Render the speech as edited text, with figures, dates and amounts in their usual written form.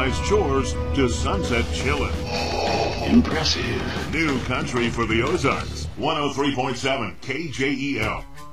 organized chores to sunset chillin'. Impressive. New country for the Ozarks. 103.7 KJEL.